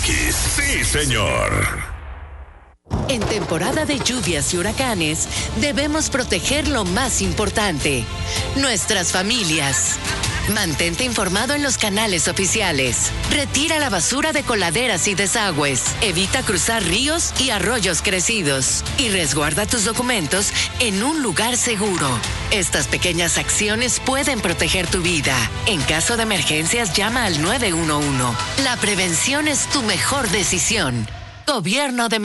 CDMX. Sí, señor. En temporada de lluvias y huracanes, debemos proteger lo más importante, nuestras familias. Mantente informado en los canales oficiales. Retira la basura de coladeras y desagües. Evita cruzar ríos y arroyos crecidos. Y resguarda tus documentos en un lugar seguro. Estas pequeñas acciones pueden proteger tu vida. En caso de emergencias, llama al 911. La prevención es tu mejor decisión. Gobierno de